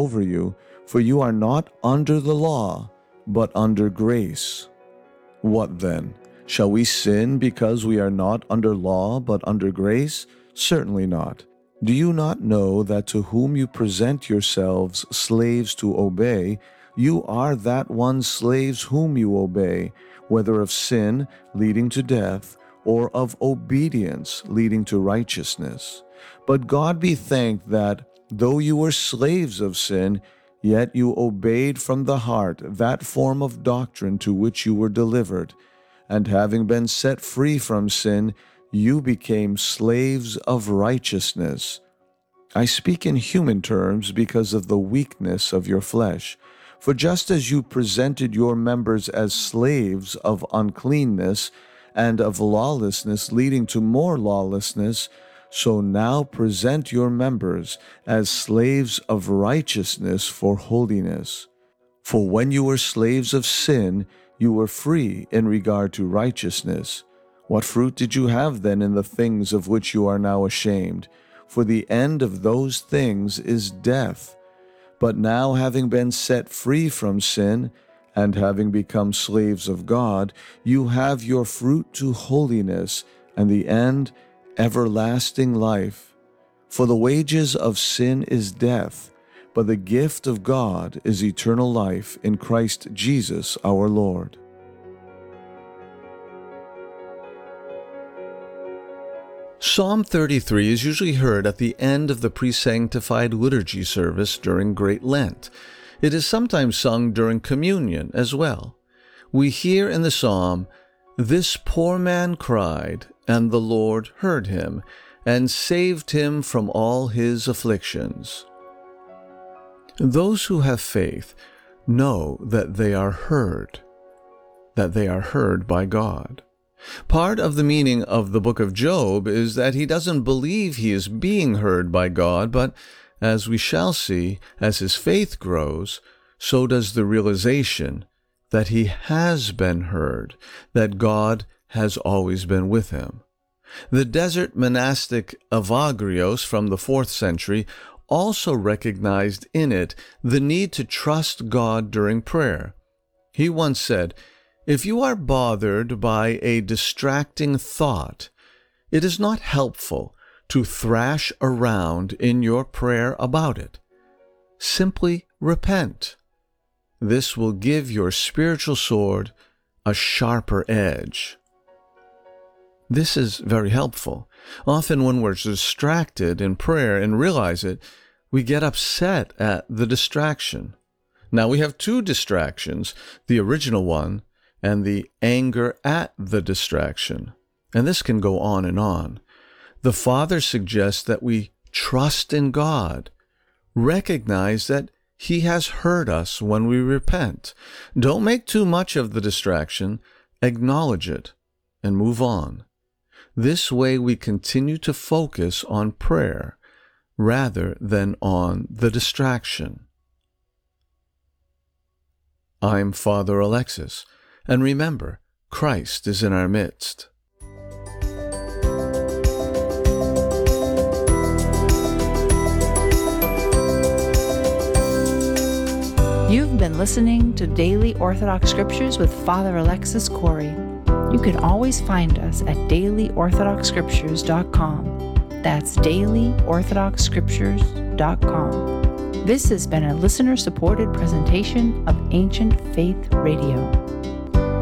over you, for you are not under the law, but under grace. What then? Shall we sin because we are not under law, but under grace? Certainly not. Do you not know that to whom you present yourselves slaves to obey, you are that one slaves whom you obey, whether of sin leading to death, or of obedience leading to righteousness? But God be thanked that, though you were slaves of sin, yet you obeyed from the heart that form of doctrine to which you were delivered, and having been set free from sin, you became slaves of righteousness. I speak in human terms because of the weakness of your flesh. For just as you presented your members as slaves of uncleanness and of lawlessness leading to more lawlessness, so now present your members as slaves of righteousness for holiness. For when you were slaves of sin, you were free in regard to righteousness. What fruit did you have then in the things of which you are now ashamed? For the end of those things is death. But now, having been set free from sin, and having become slaves of God, you have your fruit to holiness, and the end, everlasting life. For the wages of sin is death, but the gift of God is eternal life in Christ Jesus our Lord. Psalm 33 is usually heard at the end of the pre-sanctified liturgy service during Great Lent. It is sometimes sung during communion as well. We hear in the psalm, "This poor man cried, and the Lord heard him, and saved him from all his afflictions." Those who have faith know that they are heard by God. Part of the meaning of the book of Job is that he doesn't believe he is being heard by God, but as we shall see, as his faith grows, so does the realization that he has been heard, that God has always been with him. The desert monastic Evagrios from the 4th century also recognized in it the need to trust God during prayer. He once said, "If you are bothered by a distracting thought, it is not helpful to thrash around in your prayer about it. Simply repent. This will give your spiritual sword a sharper edge." This is very helpful. Often when we're distracted in prayer and realize it, we get upset at the distraction. Now we have two distractions, the original one and the anger at the distraction. And this can go on and on. The Father suggests that we trust in God, recognize that He has heard us when we repent. Don't make too much of the distraction, acknowledge it, and move on. This way we continue to focus on prayer rather than on the distraction. I'm Father Alexis. And remember, Christ is in our midst. You've been listening to Daily Orthodox Scriptures with Father Alexis Corey. You can always find us at dailyorthodoxscriptures.com. That's dailyorthodoxscriptures.com. This has been a listener-supported presentation of Ancient Faith Radio.